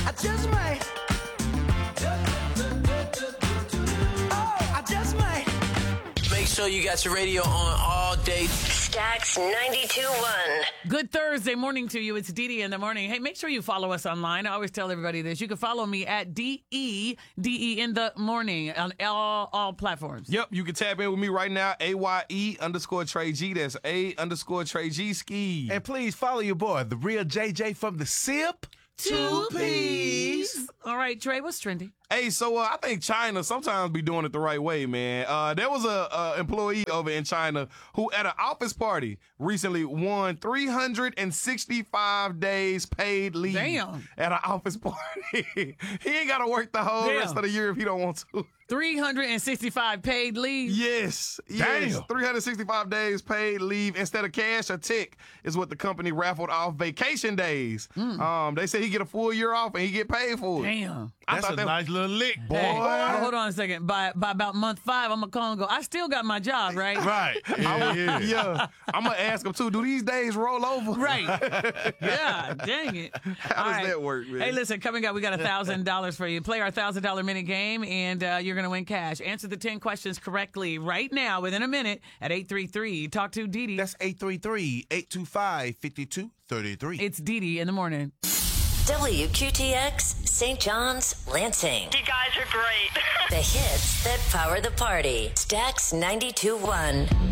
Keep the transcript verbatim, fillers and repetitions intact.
I just might. Oh, I just might. Make sure you got your radio on all day. Stacks ninety-two point one. Good Thursday morning to you. It's Dee Dee in the morning. Hey, make sure you follow us online. I always tell everybody this. You can follow me at D E D E in the morning on all, all platforms. Yep, you can tap in with me right now, A Y E underscore Trey G. That's A underscore Trey G ski. And please follow your boy, the real J J from the SIP. Two P's. All right, Trey, what's trending? Hey, so uh, I think China sometimes be doing it the right way, man. Uh, there was a, a employee over in China who at an office party recently won three hundred sixty-five days paid leave. Damn. At an office party. He ain't got to work the whole Damn. rest of the year if he don't want to. three hundred sixty-five paid leave. Yes. Yes. Damn. three hundred sixty-five days paid leave instead of cash or tick is what the company raffled off vacation days. Mm. Um, they say he get a full year off and he get paid for it. Damn. I That's thought a that- nice little lick, boy. Hey, well, hold on a second. By by about month five, I'm gonna call and go, I still got my job, right? Right. Yeah, yeah. Yeah, I'm gonna ask him too. Do these days roll over? Right. Yeah, dang it. How All does that work, man? Hey, listen, coming up, we got one thousand dollars for you. Play our one thousand dollars minute game, and uh, you're going to win cash. Answer the ten questions correctly right now within a minute at eight three three. Talk to Dee Dee. That's eight three three, eight two five, five two three three. It's Dee Dee in the morning. W Q T X, Saint John's, Lansing. You guys are great. The hits that power the party. Stacks ninety-two point one.